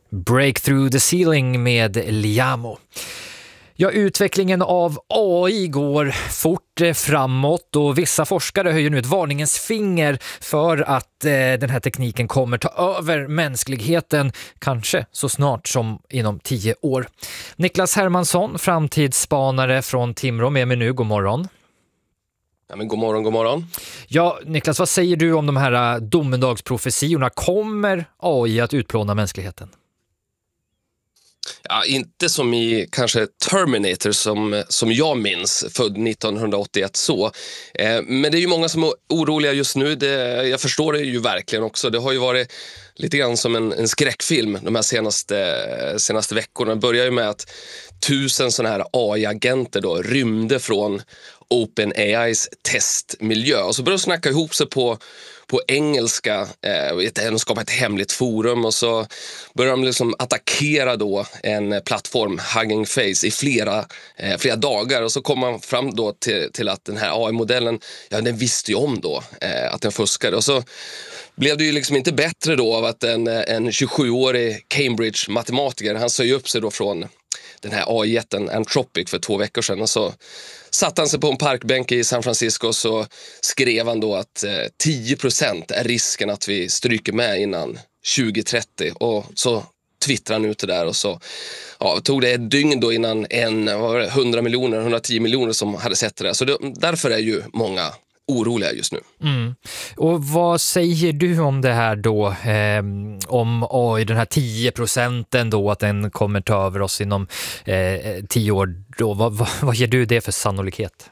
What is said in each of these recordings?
Break through the ceiling med Liamo. Ja, utvecklingen av AI går fort framåt och vissa forskare höjer nu ett varningens finger för att den här tekniken kommer ta över mänskligheten, kanske så snart som inom 10 år. Niklas Hermansson, framtidsspanare från Timrå, med mig nu. God morgon. Ja, men god morgon, god morgon. Ja, Niklas, vad säger du om de här domedagsprofetiorna? Kommer AI att utplåna mänskligheten? Ja, inte som i kanske Terminator som jag minns, född 1981 så. Men det är ju många som är oroliga just nu. Jag förstår det ju verkligen också. Det har ju varit lite grann som en skräckfilm de här senaste veckorna. Det börjar ju med att 1000 sådana här AI-agenter då rymde från OpenAIs testmiljö. Och så började de snacka ihop sig på engelska, de skapade ett hemligt forum och så började de liksom attackera då en plattform, Hugging Face, i flera dagar. Och så kom man fram då till att den här AI-modellen, ja, den visste ju om då att den fuskade. Och så blev det ju liksom inte bättre då av att en 27-årig Cambridge-matematiker, han sa ju upp sig då från den här AI-jätten Anthropic för 2 veckor sedan, och så satt han sig på en parkbänk i San Francisco och så skrev han då att 10% är risken att vi stryker med innan 2030, och så twittrade han ut det där, och så tog det ett dygn då innan 110 miljoner som hade sett det där. Så därför är ju många oroliga just nu. Och vad säger du om det här då, om AI, den här 10% då, att den kommer ta över oss inom 10 år då? Vad ger du det för sannolikhet?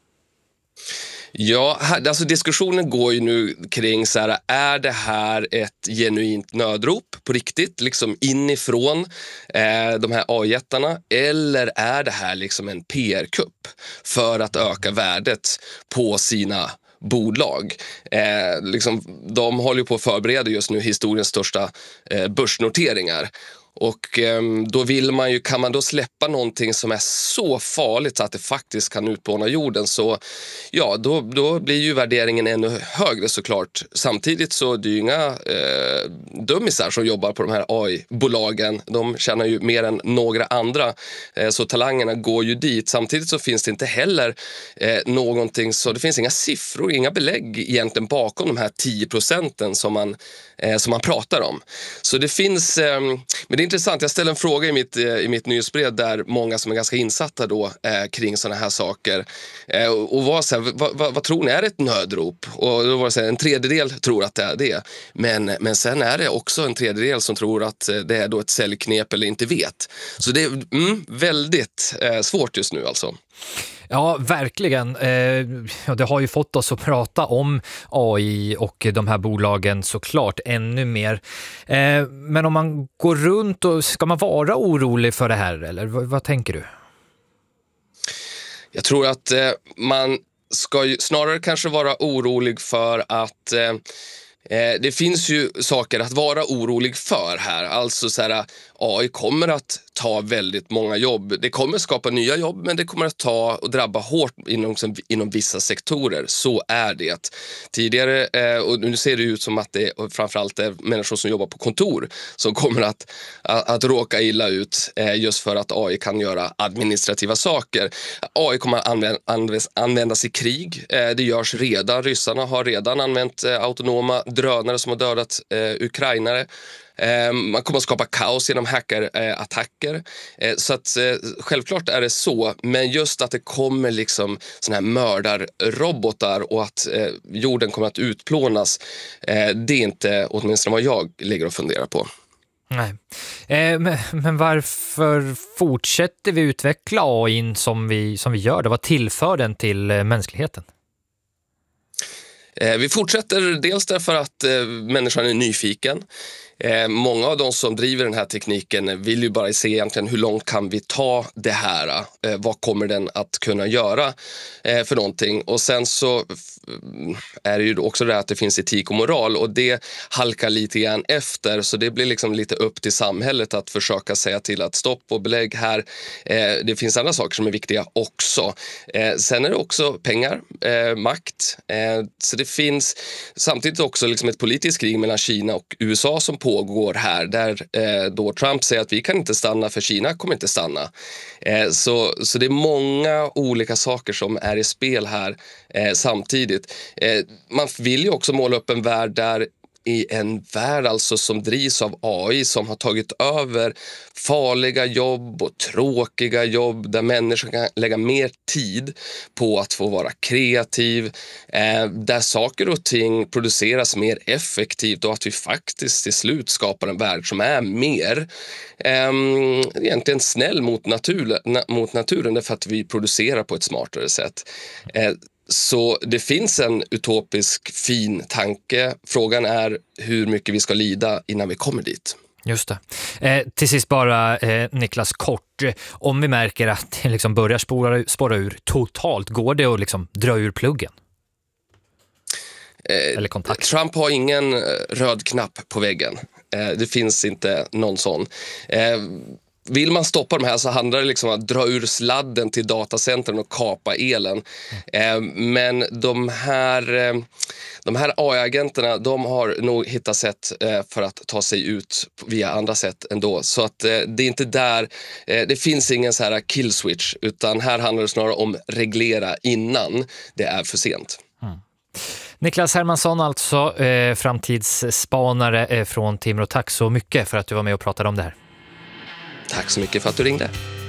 Ja, alltså diskussionen går ju nu kring så här, är det här ett genuint nödrop på riktigt, liksom inifrån de här AI-jättarna, eller är det här liksom en PR-kupp för att öka värdet på sina bolag? De håller ju på att förbereda just nu historiens största börsnoteringar. Och då kan man då släppa någonting som är så farligt så att det faktiskt kan utplåna jorden, så ja, då blir ju värderingen ännu högre såklart. Samtidigt så är det ju inga dummisar som jobbar på de här AI-bolagen. De tjänar ju mer än några andra, så talangerna går ju dit. Samtidigt så finns det inte heller någonting, så det finns inga siffror, inga belägg egentligen bakom de här 10% som man pratar om. Så det finns, men det är intressant, jag ställde en fråga i mitt nyhetsbrev där många som är ganska insatta då kring sådana här saker och var så här, vad tror ni är ett nödrop? Och då var det så här, en tredjedel tror att det är det, men sen är det också en tredjedel som tror att det är då ett säljknep eller inte vet. Så det är väldigt svårt just nu alltså. Ja, verkligen. Det har ju fått oss att prata om AI och de här bolagen såklart ännu mer. Men om man går runt, och ska man vara orolig för det här, eller vad tänker du? Jag tror att man ska ju snarare kanske vara orolig för att det finns ju saker att vara orolig för här. Alltså så här, AI kommer att ta väldigt många jobb. Det kommer skapa nya jobb, men det kommer att ta och drabba hårt inom vissa sektorer. Så är det. Tidigare, och nu ser det ut som att det framförallt är människor som jobbar på kontor som kommer att råka illa ut just för att AI kan göra administrativa saker. AI kommer att användas i krig. Det görs redan. Ryssarna har redan använt autonoma drönare som har dödat ukrainare. Man kommer att skapa kaos genom hackerattacker. Så att självklart är det så, men just att det kommer liksom såna här mördarrobotar och att jorden kommer att utplånas, det är inte åtminstone vad jag ligger och funderar på. Nej. Men varför fortsätter vi utveckla AI som vi gör? Vad tillför den till mänskligheten? Vi fortsätter dels därför att människan är nyfiken. Många av de som driver den här tekniken vill ju bara se egentligen hur långt kan vi ta det här? Vad kommer den att kunna göra för någonting? Och sen så är det ju också det att det finns etik och moral, och det halkar lite grann efter, så det blir liksom lite upp till samhället att försöka säga till att stopp och belägg här. Det finns andra saker som är viktiga också. Sen är det också pengar, makt. Så det finns samtidigt också liksom ett politiskt krig mellan Kina och USA som pågår här där då Trump säger att vi kan inte stanna för Kina kommer inte stanna. Så det är många olika saker som är i spel här samtidigt. Man vill ju också måla upp en värld där i en värld alltså som drivs av AI som har tagit över farliga jobb och tråkiga jobb där människor kan lägga mer tid på att få vara kreativ, där saker och ting produceras mer effektivt och att vi faktiskt till slut skapar en värld som är mer egentligen snäll mot naturen därför att vi producerar på ett smartare sätt. Så det finns en utopisk fin tanke. Frågan är hur mycket vi ska lida innan vi kommer dit. Just det. Till sist bara, Niklas, kort. Om vi märker att det liksom börjar spåra ur totalt, går det att liksom dra ur pluggen? Eller kontakt? Trump har ingen röd knapp på väggen. Det finns inte någon sån. Vill man stoppa de här så handlar det liksom om att dra ur sladden till datacentren och kapa elen. Men de här AI-agenterna, de har nog hittat sätt för att ta sig ut via andra sätt ändå. Så att det är inte där, det finns ingen så här kill switch, utan här handlar det snarare om reglera innan det är för sent. Niklas Hermansson, alltså framtidsspanare från Timrå. Tack så mycket för att du var med och pratade om det här. Tack så mycket för att du ringde.